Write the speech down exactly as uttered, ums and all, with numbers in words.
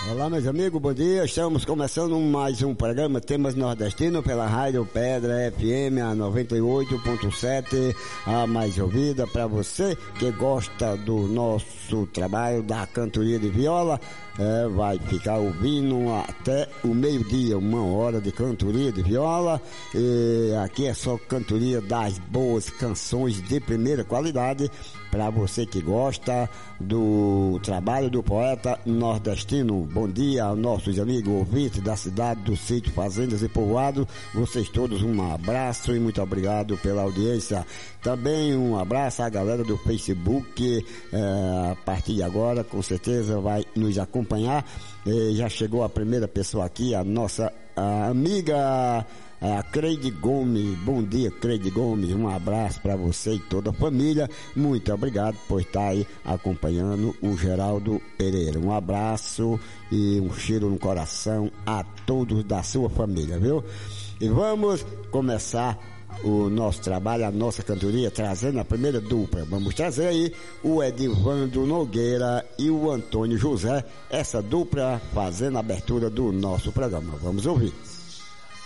Olá, meus amigos, bom dia. Estamos começando mais um programa Temas Nordestinos pela Rádio Pedra F M, a noventa e oito ponto sete, a mais ouvida para você que gosta do nosso trabalho da cantoria de viola. É, vai ficar ouvindo até o meio-dia, uma hora de cantoria de viola. E aqui é só cantoria das boas canções de primeira qualidade para você que gosta do trabalho do poeta nordestino. Bom dia aos nossos amigos ouvintes da cidade, do sítio, fazendas e povoados. Vocês todos um abraço e muito obrigado pela audiência. Também um abraço à galera do Facebook, é, a partir de agora com certeza vai nos acompanhar. E já chegou a primeira pessoa aqui, a nossa a amiga a Creide Gomes. Bom dia, Creide Gomes, um abraço para você e toda a família. Muito obrigado por estar aí acompanhando o Geraldo Pereira. Um abraço e um cheiro no coração a todos da sua família, viu? E vamos começar o nosso trabalho, a nossa cantoria, trazendo a primeira dupla. Vamos trazer aí o Edivando Nogueira e o Antônio José, essa dupla fazendo a abertura do nosso programa. Vamos ouvir.